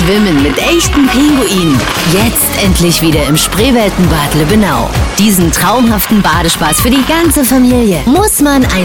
Schwimmen mit echten Pinguinen. Jetzt endlich wieder im Spreeweltenbad Lübbenau. Diesen traumhaften Badespaß für die ganze Familie muss man